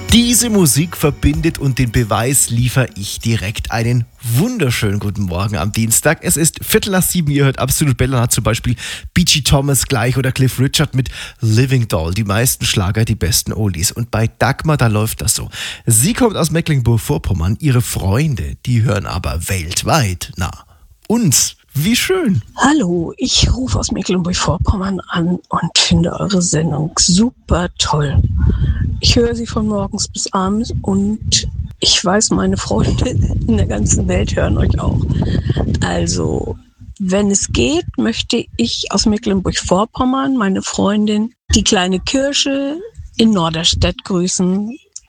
Diese Musik verbindet und den Beweis liefere ich direkt. Einen wunderschönen guten Morgen am Dienstag. Es ist 6:15, ihr hört Absolut Bella, hat zum Beispiel B.G. Thomas gleich oder Cliff Richard mit Living Doll. Die meisten Schlager, die besten Oldies. Und bei Dagmar, da läuft das so. Sie kommt aus Mecklenburg-Vorpommern, ihre Freunde, die hören aber weltweit. Na, uns. Wie schön. Hallo, ich rufe aus Mecklenburg-Vorpommern an und finde eure Sendung super toll. Ich höre sie von morgens bis abends und ich weiß, meine Freunde in der ganzen Welt hören euch auch. Also, wenn es geht, möchte ich aus Mecklenburg-Vorpommern meine Freundin, die kleine Kirsche in Norderstedt grüßen.